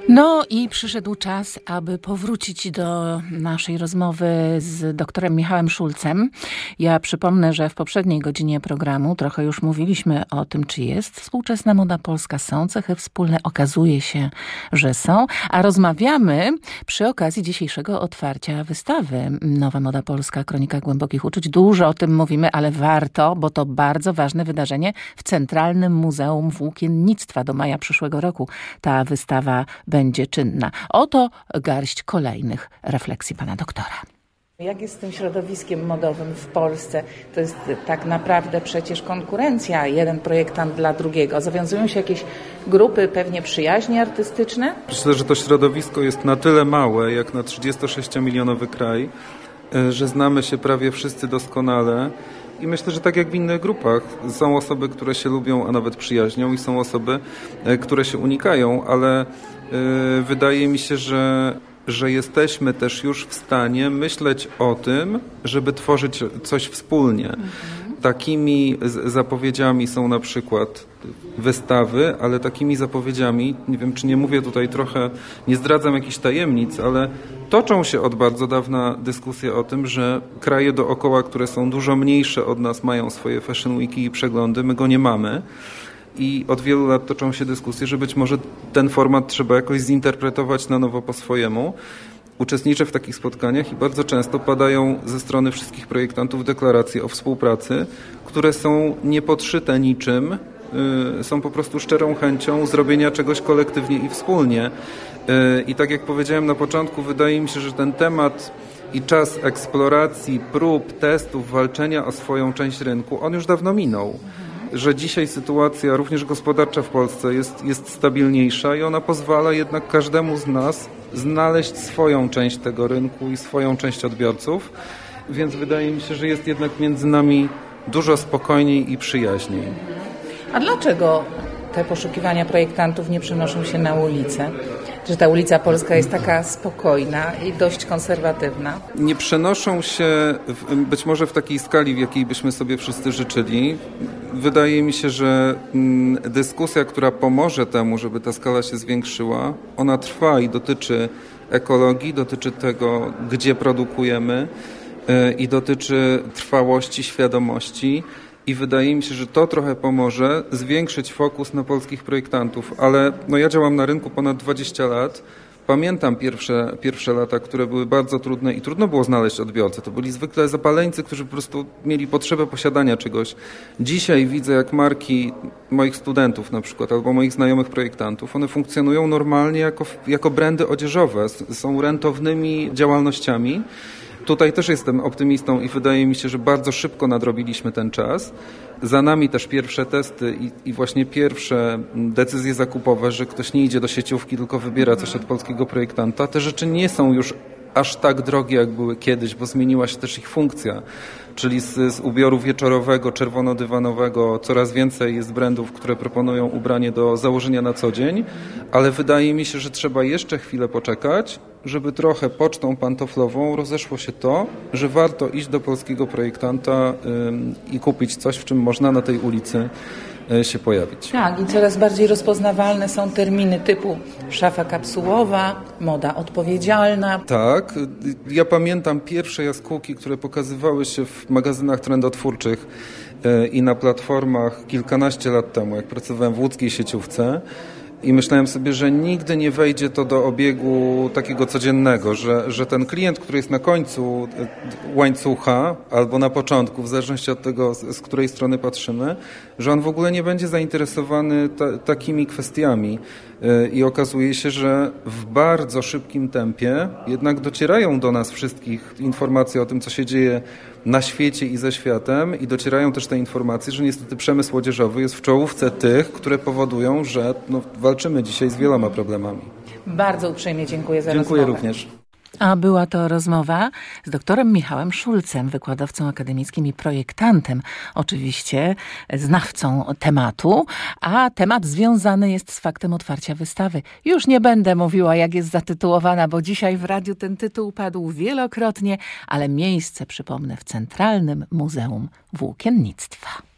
No i przyszedł czas, aby powrócić do naszej rozmowy z doktorem Michałem Szulcem. Ja przypomnę, że w poprzedniej godzinie programu trochę już mówiliśmy o tym, czy jest współczesna moda polska, są cechy wspólne. Okazuje się, że są. A rozmawiamy przy okazji dzisiejszego otwarcia wystawy Nowa Moda Polska, Kronika Głębokich Uczuć. Dużo o tym mówimy, ale warto, bo to bardzo ważne wydarzenie w Centralnym Muzeum Włókiennictwa. Do maja przyszłego roku ta wystawa będzie czynna. Oto garść kolejnych refleksji pana doktora. Jak jest z tym środowiskiem modowym w Polsce? To jest tak naprawdę przecież konkurencja, jeden projektant dla drugiego. Zawiązują się jakieś grupy, pewnie przyjaźnie artystyczne? Myślę, że to środowisko jest na tyle małe, jak na 36-milionowy kraj, że znamy się prawie wszyscy doskonale. I myślę, że tak jak w innych grupach, są osoby, które się lubią, a nawet przyjaźnią i są osoby, które się unikają, ale wydaje mi się, że jesteśmy też już w stanie myśleć o tym, żeby tworzyć coś wspólnie. Takimi zapowiedziami są na przykład wystawy, ale takimi zapowiedziami, nie wiem, czy nie mówię tutaj trochę, nie zdradzam jakichś tajemnic, ale toczą się od bardzo dawna dyskusje o tym, że kraje dookoła, które są dużo mniejsze od nas, mają swoje fashion weeki i przeglądy, my go nie mamy. I od wielu lat toczą się dyskusje, że być może ten format trzeba jakoś zinterpretować na nowo po swojemu. Uczestniczę w takich spotkaniach i bardzo często padają ze strony wszystkich projektantów deklaracje o współpracy, które są niepodszyte niczym, są po prostu szczerą chęcią zrobienia czegoś kolektywnie i wspólnie. I tak jak powiedziałem na początku, wydaje mi się, że ten temat i czas eksploracji, prób, testów, walczenia o swoją część rynku, on już dawno minął. Że dzisiaj sytuacja również gospodarcza w Polsce jest stabilniejsza i ona pozwala jednak każdemu z nas znaleźć swoją część tego rynku i swoją część odbiorców, więc wydaje mi się, że jest jednak między nami dużo spokojniej i przyjaźniej. A dlaczego te poszukiwania projektantów nie przenoszą się na ulicę? Że ta ulica polska jest taka spokojna i dość konserwatywna? Nie przenoszą się być może w takiej skali, w jakiej byśmy sobie wszyscy życzyli. Wydaje mi się, że dyskusja, która pomoże temu, żeby ta skala się zwiększyła, ona trwa i dotyczy ekologii, dotyczy tego, gdzie produkujemy i dotyczy trwałości, świadomości. I wydaje mi się, że to trochę pomoże zwiększyć fokus na polskich projektantów. Ale ja działam na rynku ponad 20 lat. Pamiętam pierwsze lata, które były bardzo trudne i trudno było znaleźć odbiorcę. To byli zwykle zapaleńcy, którzy po prostu mieli potrzebę posiadania czegoś. Dzisiaj widzę, jak marki moich studentów na przykład albo moich znajomych projektantów, one funkcjonują normalnie jako brandy odzieżowe. Są rentownymi działalnościami. Tutaj też jestem optymistą i wydaje mi się, że bardzo szybko nadrobiliśmy ten czas. Za nami też pierwsze testy i właśnie pierwsze decyzje zakupowe, że ktoś nie idzie do sieciówki, tylko wybiera coś od polskiego projektanta. Te rzeczy nie są już aż tak drogie, jak były kiedyś, bo zmieniła się też ich funkcja. Czyli z ubioru wieczorowego, czerwono-dywanowego coraz więcej jest brandów, które proponują ubranie do założenia na co dzień, ale wydaje mi się, że trzeba jeszcze chwilę poczekać, żeby trochę pocztą pantoflową rozeszło się to, że warto iść do polskiego projektanta i kupić coś, w czym można na tej ulicy się pojawić. Tak, i coraz bardziej rozpoznawalne są terminy typu szafa kapsułowa, moda odpowiedzialna. Tak, ja pamiętam pierwsze jaskółki, które pokazywały się w magazynach trendotwórczych i na platformach kilkanaście lat temu, jak pracowałem w łódzkiej sieciówce. I myślałem sobie, że nigdy nie wejdzie to do obiegu takiego codziennego, że ten klient, który jest na końcu łańcucha albo na początku, w zależności od tego, z której strony patrzymy, że on w ogóle nie będzie zainteresowany takimi kwestiami. I okazuje się, że w bardzo szybkim tempie jednak docierają do nas wszystkich informacje o tym, co się dzieje na świecie i ze światem i docierają też te informacje, że niestety przemysł odzieżowy jest w czołówce tych, które powodują, że walczymy dzisiaj z wieloma problemami. Bardzo uprzejmie dziękuję za rozmowę. Dziękuję również. A była to rozmowa z doktorem Michałem Szulcem, wykładowcą akademickim i projektantem, oczywiście znawcą tematu, a temat związany jest z faktem otwarcia wystawy. Już nie będę mówiła, jak jest zatytułowana, bo dzisiaj w radiu ten tytuł padł wielokrotnie, ale miejsce, przypomnę, w Centralnym Muzeum Włókiennictwa.